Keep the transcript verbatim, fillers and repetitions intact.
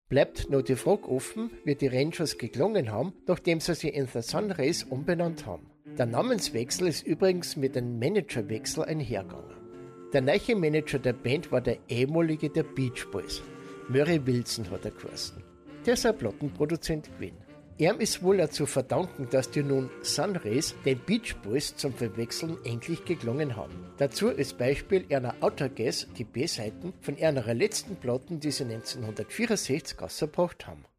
Bleibt noch die Frage offen, wie die Rangers geklungen haben, nachdem sie sich in The Sunrays umbenannt haben. Der Namenswechsel ist übrigens mit einem Managerwechsel einhergegangen. Der neue Manager der Band war der ehemalige der Beach Boys. Murray Wilson hat er geheißen. Der ist ein Plattenproduzent gewesen. Ihm ist wohl auch zu verdanken, dass die nun Sunrays den Beach Boys zum Verwechseln endlich geklungen haben. Dazu als Beispiel einer Outerguess die B-Seiten von einer letzten Platten, die sie neunzehnhundertvierundsechzig rausgebracht haben.